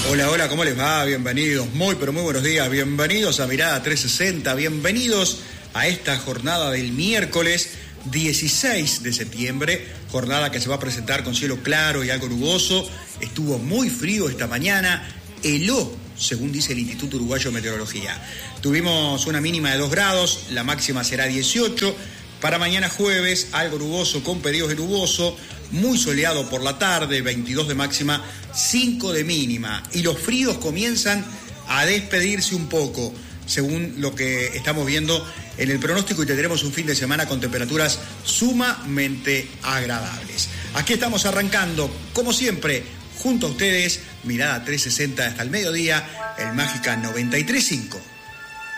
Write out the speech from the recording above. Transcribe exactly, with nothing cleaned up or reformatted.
Hola, hola, ¿cómo les va? Bienvenidos, muy pero muy buenos días, bienvenidos a Mirada trescientos sesenta, bienvenidos a esta jornada del miércoles dieciséis de septiembre, jornada que se va a presentar con cielo claro y algo nuboso. Estuvo muy frío esta mañana, heló, según dice el Instituto Uruguayo de Meteorología. Tuvimos una mínima de dos grados, la máxima será dieciocho. Para mañana jueves, algo nuboso con periodos de nuboso, muy soleado por la tarde, veintidós de máxima, cinco de mínima. Y los fríos comienzan a despedirse un poco, según lo que estamos viendo en el pronóstico, y tendremos un fin de semana con temperaturas sumamente agradables. Aquí estamos arrancando, como siempre, junto a ustedes, Mirada trescientos sesenta hasta el mediodía, el Mágica noventa y tres punto cinco.